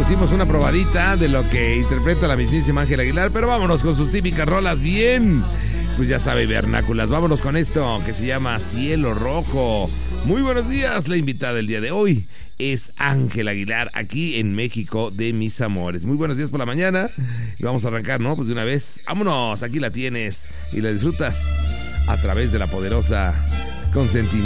pusimos una probadita de lo que interpreta la mismísima Ángela Aguilar, pero vámonos con sus típicas rolas bien, pues ya sabe, vernáculas. Vámonos con esto que se llama Cielo Rojo. Muy buenos días, la invitada del día de hoy es Ángela Aguilar, aquí en México de mis amores. Muy buenos días por la mañana y vamos a arrancar, ¿no? Pues de una vez, vámonos, aquí la tienes y la disfrutas a través de la poderosa Consentimiento.